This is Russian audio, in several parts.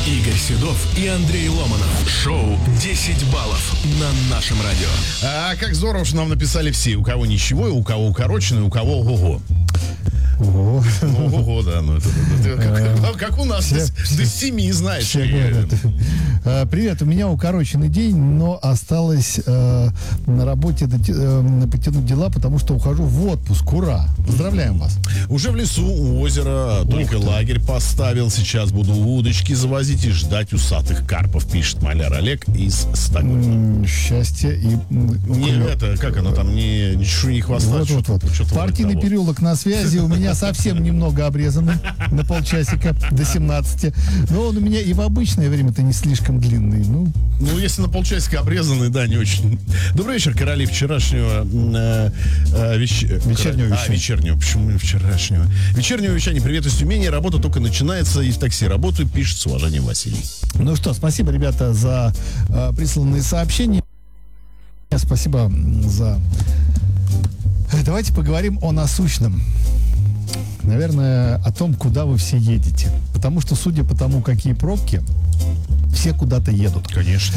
Игорь Седов и Андрей Ломанов. Шоу «10 баллов» на нашем радио. А как здорово, что нам написали все. У кого ничего, у кого укороченный, у кого ого-го. Ого. Ого, да. Ну, это как у нас до 7, знаешь. Привет, у меня укороченный день, но осталось на работе потянуть дела, потому что ухожу в отпуск. Ура! Поздравляем вас. Уже в лесу, у озера, только лагерь поставил. Сейчас буду удочки завозить и ждать усатых карпов, пишет маляр Олег из Стокгольма. Счастье и... Не, это, как оно там, ни чешуи, ни хвоста. Вот. Партийный переулок на связи. У меня совсем немного обрезанный на полчасика до 17. Но он у меня и в обычное время-то не слишком длинный. Ну, если на полчасика обрезанный, да, не очень. Добрый вечер, короли вчерашнего вечернего вещания. Вечернего, почему не вчерашнего? Вечернего вещания. Привет из Тюмени. Работа только начинается, и в такси работаю, пишет с уважением Василий. Ну что, спасибо, ребята, за присланные сообщения. Спасибо за... Давайте поговорим о насущном. Наверное, о том, куда вы все едете. Потому что, судя по тому, какие пробки, все куда-то едут. Конечно.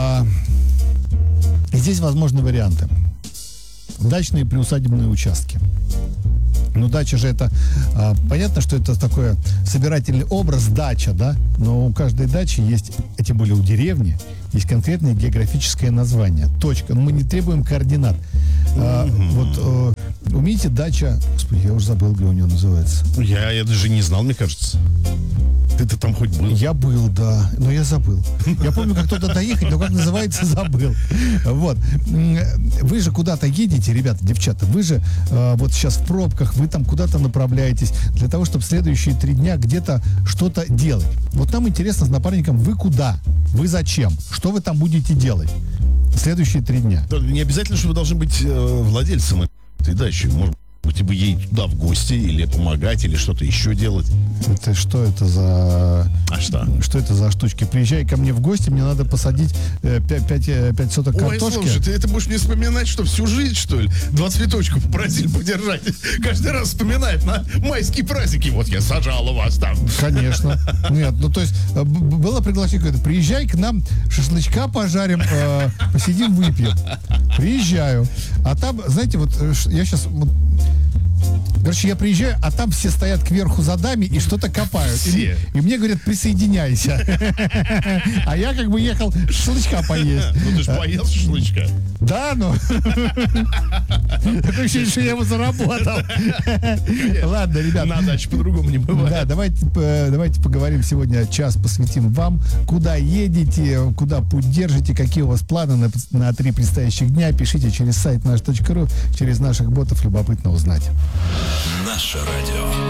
И здесь возможны варианты. Дачные приусадебные участки. Ну, дача же это... понятно, что это такой собирательный образ дача, да? Но у каждой дачи есть, а тем более у деревни, есть конкретное географическое название. Точка. Но мы не требуем координат. Умеете дача... Господи, я уже забыл, где у нее называется. Я даже не знал, мне кажется. Ты-то там хоть был? Я был, да, но я забыл. Я помню, как туда доехать, но как называется, забыл. Вот. Вы же куда-то едете, ребята, девчата, вы же вот сейчас в пробках, вы там куда-то направляетесь для того, чтобы следующие 3 дня где-то что-то делать. Вот нам интересно с напарником, вы куда? Вы зачем? Что вы там будете делать следующие 3 дня? Не обязательно, что вы должны быть владельцем этой дачи. Может быть, вы едете туда в гости, или помогать, или что-то еще делать. Это что это за... А что? Что это за штучки? Приезжай ко мне в гости, мне надо посадить 5 соток картошки. Ой, слушай, ты это будешь мне вспоминать, что всю жизнь, что ли? 2 цветочка попросили подержать. Каждый раз вспоминает на майские праздники. Вот я сажал у вас там. Конечно. Нет, ну то есть было приглашение какое-то. Приезжай к нам, шашлычка пожарим, посидим, выпьем. Приезжаю. А там, знаете, вот я сейчас... Короче, я приезжаю, а там все стоят кверху задами и что-то копают. Все. И мне говорят, присоединяйся. А я как бы ехал шашлычка поесть. Ну ты же поел шашлычка. Да, ну. Такое ощущение, что я его заработал. Ладно, ребят. На даче по-другому не бывает. Да, давайте поговорим сегодня, час посвятим вам. Куда едете, куда путь держите, какие у вас планы на 3 предстоящих дня. Пишите через сайт наш.ру, через наших ботов, любопытно узнать. Наше радио.